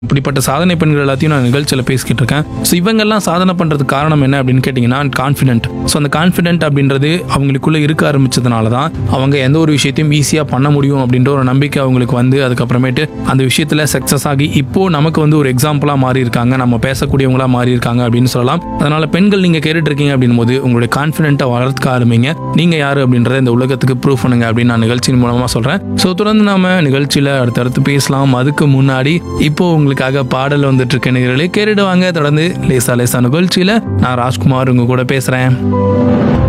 இப்படிப்பட்ட சாதனை பெண்கள் எல்லாத்தையும் நான் நிகழ்ச்சியில் பேசிக்கிட்டு இருக்கேன். ஸோ இவங்கெல்லாம் சாதனை பண்ணுறதுக்கு காரணம் என்ன அப்படின்னு கேட்டிங்கன்னா கான்ஃபிடென்ட். ஸோ அந்த கான்ஃபிடென்ட் அப்படின்றது அவங்களுக்குள்ளே இருக்க ஆரம்பிச்சதுனால தான் அவங்க எந்த ஒரு விஷயத்தையும் ஈஸியாக பண்ண முடியும் அப்படின்ற ஒரு நம்பிக்கை அவங்களுக்கு வந்து அதுக்கப்புறமேட்டு அந்த விஷயத்தில் சக்ஸஸ் ஆகி இப்போ நமக்கு வந்து ஒரு எக்ஸாம்பிளாக மாறி இருக்காங்க, நம்ம பேசக்கூடியவங்களா மாறி இருக்காங்க அப்படின்னு சொல்லலாம். அதனால பெண்கள் நீங்கள் கேட்டுட்டு இருக்கீங்க அப்படின் போது உங்களுடைய கான்ஃபிடென்ட்டை வளர்த்துக்க ஆரம்பிங்க. நீங்கள் யார் அப்படின்றத இந்த உலகத்துக்கு ப்ரூவ் பண்ணுங்க அப்படின்னு நான் நிகழ்ச்சியின் மூலமாக சொல்கிறேன். ஸோ தொடர்ந்து நாம நிகழ்ச்சியில் அடுத்தடுத்து பேசலாம். அதுக்கு முன்னாடி இப்போ உங்களுக்காக பாடல் வந்துட்டு இருக்க நேயர்களே கேட்டுடுவாங்க. தொடர்ந்து லேசா லேசா நிகழ்ச்சியில் நான் ராஜ்குமார் உங்க கூட பேசுகிறேன்.